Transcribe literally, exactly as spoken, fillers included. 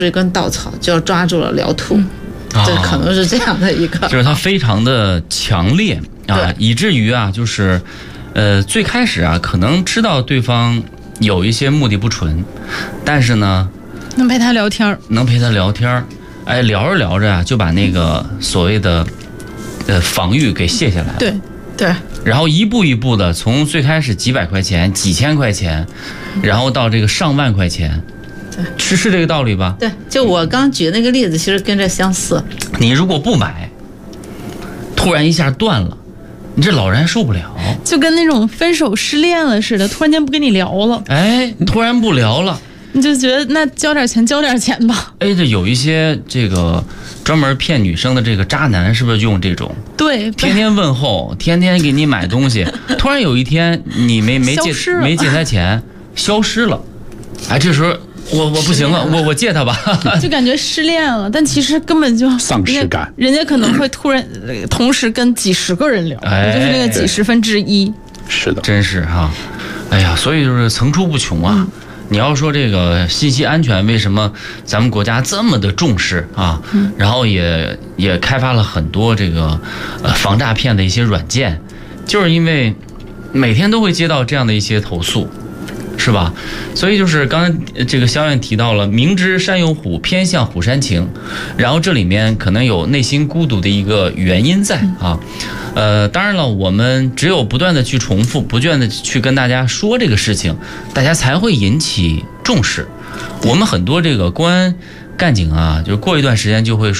一根稻草就抓住了獠兔，嗯、这可能是这样的一个， 就是它非常的强烈啊，以至于啊，就是呃最开始啊，可能知道对方有一些目的不纯，但是呢， 能陪他聊天， 能陪他聊天，哎，聊着聊着啊，就把那个所谓的呃防御给卸下来了。 对对。 然后一步一步的，从最开始几百块钱、几千块钱，然后到这个上万块钱。是是这个道理吧？ 对，就我刚举的那个例子，其实跟这相似。 你如果不买，突然一下断了，你这老人还受不了。 就跟那种分手失恋了似的，突然间不跟你聊了， 哎，突然不聊了， 你就觉得那交点钱，交点钱吧。 哎，这有一些这个专门骗女生的这个渣男，是不是用这种？ 对， 天天问候，天天给你买东西，突然有一天你没没借没借他钱，消失了，哎，这时候。我我不行了，我我借他吧， 就感觉失恋了，但其实根本就丧失感， 人家可能会突然同时跟几十个人聊， 哎、 就是那个几十分之一。 是的， 真是哈，哎呀，所以就是层出不穷啊。嗯、你要说这个信息安全，为什么咱们国家这么的重视啊？嗯、然后也也开发了很多这个呃防诈骗的一些软件，就是因为每天都会接到这样的一些投诉。是吧？所以就是刚才这个肖院提到了，明知山有虎，偏向虎山行，然后这里面可能有内心孤独的一个原因在啊。呃，当然了，我们只有不断的去重复，不断的去跟大家说这个事情，大家才会引起重视。我们很多这个公安干警啊，就是过一段时间就会说。